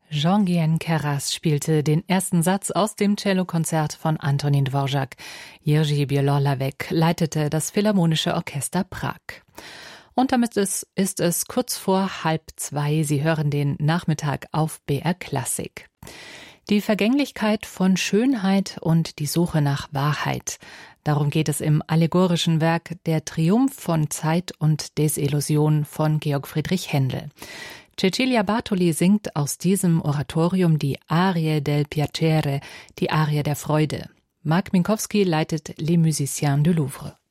Jean-Guyen Queyras spielte den ersten Satz aus dem Cellokonzert von Antonin Dvorak. Jiří Bělohlavek leitete das Philharmonische Orchester Prag. Und damit ist es kurz vor 1:30. Sie hören den Nachmittag auf BR Klassik. Die Vergänglichkeit von Schönheit und die Suche nach Wahrheit. Darum geht es im allegorischen Werk Der Triumph von Zeit und Desillusion von Georg Friedrich Händel. Cecilia Bartoli singt aus diesem Oratorium die Arie del Piacere, die Arie der Freude. Marc Minkowski leitet Les Musiciens du Louvre.